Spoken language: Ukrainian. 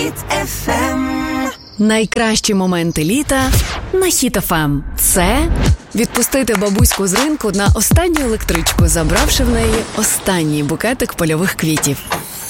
Найкращі моменти літа на Hit FM. Це відпустити бабуську з ринку на останню електричку, забравши в неї останній букетик польових квітів.